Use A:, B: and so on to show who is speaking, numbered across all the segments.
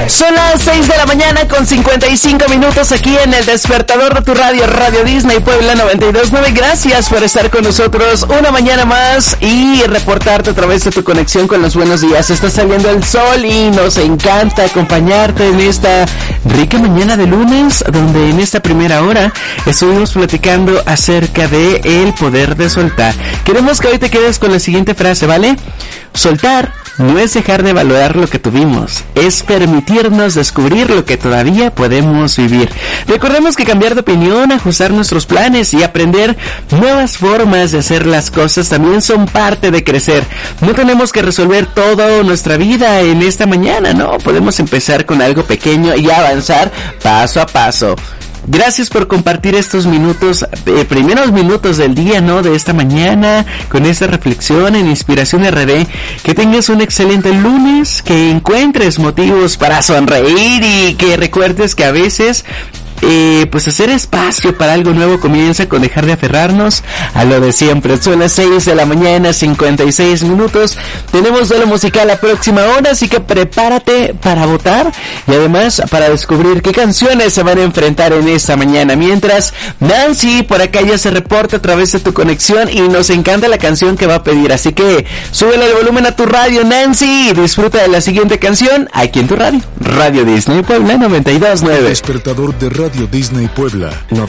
A: Son las 6 de la mañana con 55 minutos aquí en el despertador de tu radio, Radio Disney Puebla 92.9. Gracias por estar con nosotros una mañana más y reportarte a través de tu conexión con los buenos días. Está saliendo el sol y nos encanta acompañarte en esta rica mañana de lunes, donde en esta primera hora estuvimos platicando acerca de el poder de soltar. Queremos que hoy te quedes con la siguiente frase, ¿vale? Soltar no es dejar de valorar lo que tuvimos, es permitirnos descubrir lo que todavía podemos vivir. Recordemos que cambiar de opinión, ajustar nuestros planes y aprender nuevas formas de hacer las cosas también son parte de crecer. No tenemos que resolver toda nuestra vida en esta mañana, ¿no? Podemos empezar con algo pequeño y avanzar paso a paso. Gracias por compartir estos minutos, primeros minutos del día, ¿no? De esta mañana, con esta reflexión en Inspiración RD. Que tengas un excelente lunes, que encuentres motivos para sonreír y que recuerdes que a veces pues hacer espacio para algo nuevo comienza con dejar de aferrarnos a lo de siempre. Son las 6 de la mañana, 56 minutos. Tenemos duelo musical la próxima hora, así que prepárate para votar y además para descubrir qué canciones se van a enfrentar en esta mañana. Mientras, Nancy por acá ya se reporta a través de tu conexión y nos encanta la canción que va a pedir. Así que súbele el volumen a tu radio, Nancy, y disfruta de la siguiente canción aquí en tu radio. Radio Disney Puebla 92.9.
B: Despertador de Radio Disney Puebla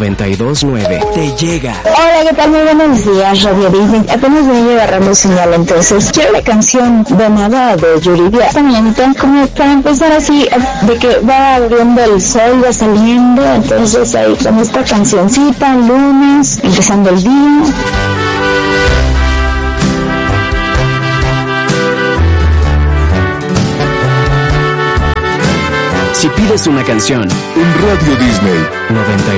B: 92.9 te llega.
C: Hola, ¿qué tal? Muy buenos días, Radio Disney. Apenas venía agarrando señal, entonces quiero la canción de nada de Yuridia. Esta mañanita, como para empezar así, de que va abriendo el sol, va saliendo, entonces ahí con esta cancioncita, lunes, empezando el día.
B: Si pides una canción, en Radio Disney 90